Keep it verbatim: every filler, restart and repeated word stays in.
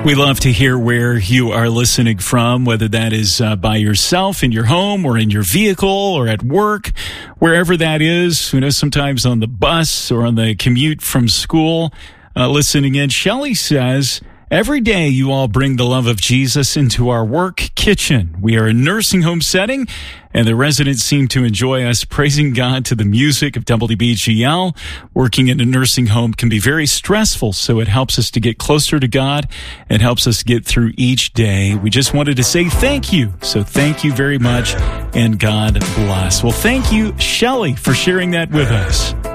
We love to hear where you are listening from, whether that is uh, by yourself in your home or in your vehicle or at work, wherever that is. You know, sometimes on the bus or on the commute from school, uh, listening in. Shelley says, every day you all bring the love of Jesus into our work kitchen. We are a nursing home setting, and the residents seem to enjoy us praising God to the music of W B G L. Working in a nursing home can be very stressful, so it helps us to get closer to God. It helps us get through each day. We just wanted to say thank you. So thank you very much, and God bless. Well, thank you, Shelley, for sharing that with us.